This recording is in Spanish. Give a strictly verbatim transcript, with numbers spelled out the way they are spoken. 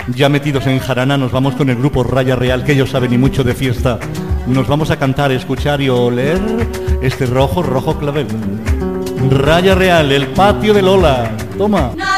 Ya metidos en jarana, nos vamos con el grupo Raya Real, que ellos saben y mucho de fiesta. Nos vamos a cantar, escuchar y oler este rojo, rojo clavel. Raya Real, el patio de Lola. Toma.